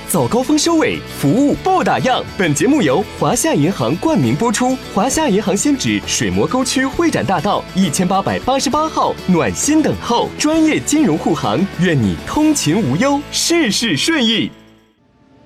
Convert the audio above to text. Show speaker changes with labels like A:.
A: 早高峰收尾，服务不打烊。本节目由华夏银行冠名播出。华夏银行现址水磨沟区会展大道1888号，暖心等候，专业金融护航，愿你通勤无忧，事事顺意。